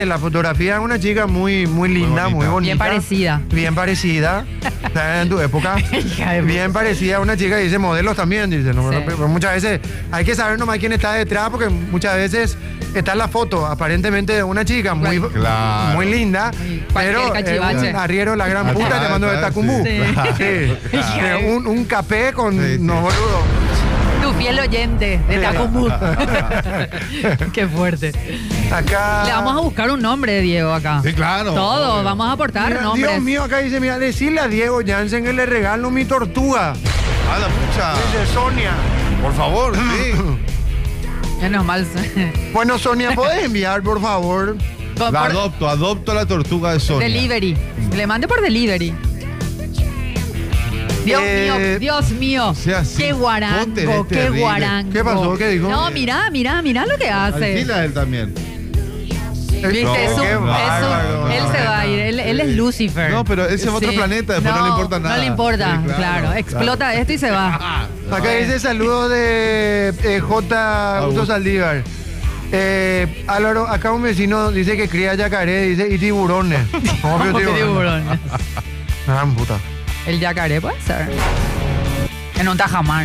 La fotografía es una chica muy, muy linda, muy bonita. Bien parecida. Bien parecida. ¿Sabes? En tu época. Bien parecida a una chica, dice modelos también, dice. ¿No? Sí. Pero muchas veces hay que saber nomás quién está detrás, porque muchas veces está en la foto, aparentemente de una chica muy, Claro. muy linda, pero Cualquier cachivache. un arriero la gran puta llamando de Tacumbú. Sí. Sí. Un café con Sí, sí. no boludo. Tu fiel oyente de Tacumbú. Qué fuerte. Acá. Le vamos a buscar un nombre, Diego, acá. Sí, claro. Todo, Obvio. vamos a aportar Mira, nombres. Dios mío, acá dice, mira, decirle a Diego Jansen que le regalo mi tortuga. A la pucha. Dice Sonia. Por favor, sí. Menos mal. Bueno, Sonia, ¿podés enviar, por favor? La adopto a la tortuga de Sonia. Delivery. Le mande por delivery. Dios mío. sea, sí, Qué vos guarango, tenés qué terrible. guarango. ¿Qué pasó? ¿Qué dijo? No, mirá lo que hace. Alquila él también. Viste, No, qué bárbaro. él se va a ir, él es Lucifer. No, pero él se va a otro Sí. planeta, después no le importa nada. No le importa, Sí, claro. Explota esto y se va. Acá dice saludo de J. Augusto Saldívar. Álvaro, acá un vecino dice que cría yacaré, dice, y tiburones. ¿Cómo Como que tiburones? tiburones. Gran puta. El yacaré puede ser. En un tajamar.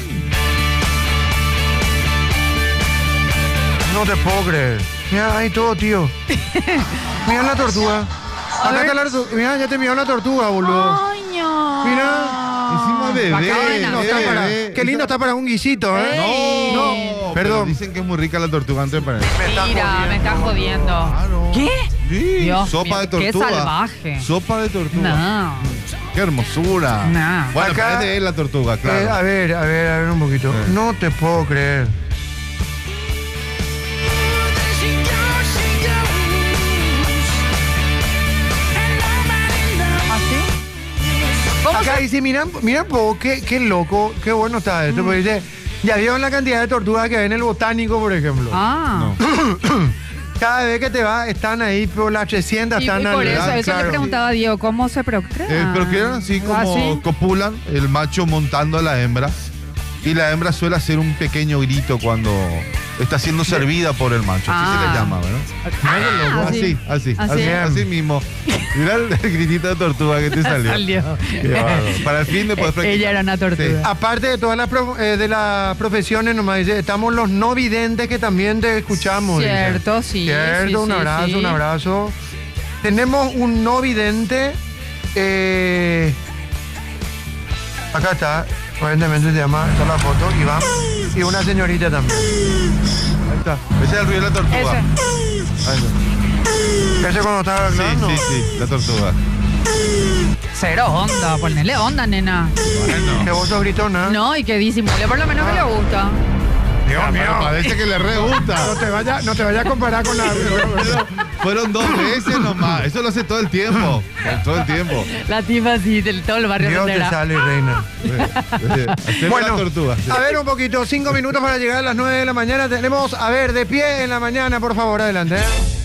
No te puedo creer. Mira, ahí todo, tío. Mira la tortuga. Acá está la tortuga. Mira, ya te miró la tortuga, boludo. Ay, no. Mira. Encima bebé. Bacana. Está para- bebé. qué lindo está para un guisito, ¿eh? Ey. No, No, pero perdón. dicen que es muy rica la tortuga antes para Mira, me está jodiendo. Claro. ¿Qué? Sí, Dios sopa mío, de tortuga. qué salvaje. Sopa de tortuga. No. Qué hermosura. No. Bueno, Acá- parece es la tortuga, claro. A ver un poquito. Sí. No te puedo creer. ¿Así? ¿Cómo Acá se...? dice, mira un poco, qué loco, qué bueno está esto. Porque dice, ya vieron la cantidad de tortugas que hay en el botánico, por ejemplo. Ah. No. Cada vez que te vas, están ahí por las 300, Y están por eso, al- eso le claro. preguntaba a Diego, ¿cómo se procrea? Pero quedan así como ¿Así? copulan, el macho montando a la hembra. Y la hembra suele hacer un pequeño grito cuando está siendo servida por el macho. Así se le llama, ¿verdad? Así mismo. Mirá el gritito de tortuga que te salió. Salió. Qué bárbaro. Para el fin de poder practicar. Ella era una tortuga. Aparte de todas de las profesiones, nomás dice, estamos los no videntes que también te escuchamos. dice. Cierto, sí, Cierto, sí, un sí, abrazo, sí. un abrazo. Tenemos un no vidente. Acá está, aparentemente se llama, está la foto, Iván. Y una señorita también. Ahí está. Ese es el ruido de la tortuga. Ese. Ahí está. Ese cuando estaba Sí, hablando. sí, la tortuga. Cero onda, ponele onda, nena. Bueno. Que vos sos gritona. No, y que disimule por lo menos que le gusta. Dios mío. Pero parece que le re gusta. No te vayas a comparar con la. Fueron 2 veces nomás. Eso lo hace todo el tiempo. Todo el tiempo. La tipa así, del todo el barrio Dios te entera. sale, reina. Haceme Bueno, la tortuga. sí. a ver un poquito, 5 minutos para llegar a las 9 de la mañana. Tenemos, a ver, de pie en la mañana, por favor, adelante.